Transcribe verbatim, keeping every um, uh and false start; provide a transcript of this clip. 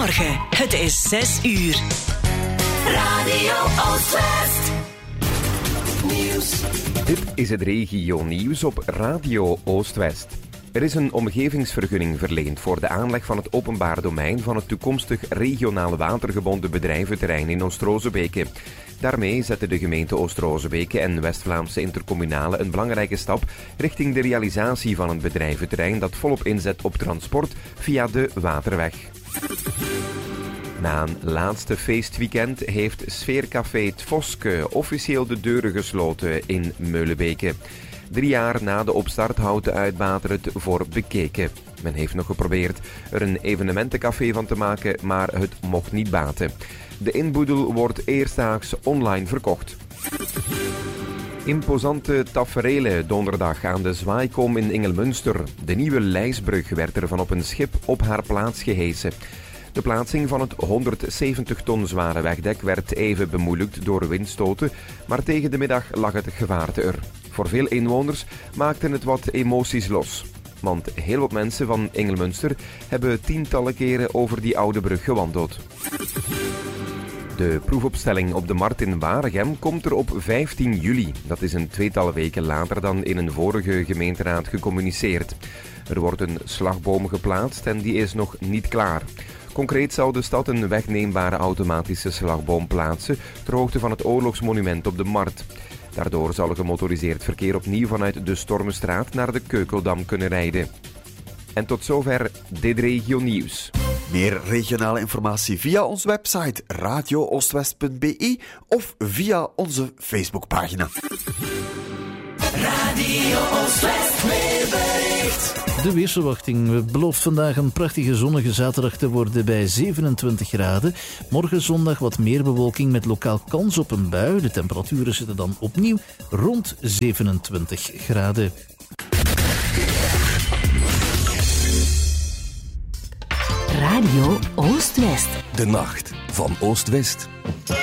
Goedemorgen, het is zes uur. Radio Oostwest. Nieuws. Dit is het regio-nieuws op Radio Oostwest. Er is een omgevingsvergunning verleend voor de aanleg van het openbaar domein van het toekomstig regionale watergebonden bedrijventerrein in Oost-Rozebeke. Daarmee zetten de gemeente Oost-Rozebeke en West-Vlaamse Intercommunale een belangrijke stap richting de realisatie van een bedrijventerrein dat volop inzet op transport via de waterweg. Na een laatste feestweekend heeft sfeercafé 't Voske officieel de deuren gesloten in Meulebeke. Drie jaar na de opstart houdt de uitbater het voor bekeken. Men heeft nog geprobeerd er een evenementencafé van te maken, maar het mocht niet baten. De inboedel wordt eerstdaags online verkocht. Imposante taferelen donderdag aan de Zwaaikom in Ingelmunster. De nieuwe Lijsbrug werd er van op een schip op haar plaats gehesen. De plaatsing van het honderdzeventig ton zware wegdek werd even bemoeilijkt door windstoten, maar tegen de middag lag het gevaarte er. Voor veel inwoners maakten het wat emoties los. Want heel wat mensen van Ingelmunster hebben tientallen keren over die oude brug gewandeld. De proefopstelling op de markt in Waregem komt er op vijftien juli. Dat is een tweetal weken later dan in een vorige gemeenteraad gecommuniceerd. Er wordt een slagboom geplaatst en die is nog niet klaar. Concreet zou de stad een wegneembare automatische slagboom plaatsen ter hoogte van het oorlogsmonument op de markt. Daardoor zal gemotoriseerd verkeer opnieuw vanuit de Stormenstraat naar de Keukeldam kunnen rijden. En tot zover dit regio nieuws. Meer regionale informatie via onze website radio oostwest punt b e of via onze Facebookpagina. Radio Oostwest weerbericht. De weersverwachting belooft vandaag een prachtige zonnige zaterdag te worden bij zevenentwintig graden. Morgen zondag wat meer bewolking met lokaal kans op een bui. De temperaturen zitten dan opnieuw rond zevenentwintig graden. Radio Oostwest. De nacht van Oost-West.